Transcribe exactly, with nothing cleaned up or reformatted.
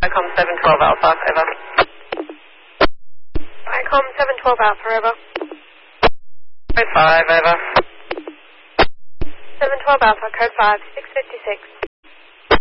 ICOM seven twelve Alpha, over. ICOM seven twelve Alpha, over. Code five, over. seven twelve Alpha, code five, six fifty-six.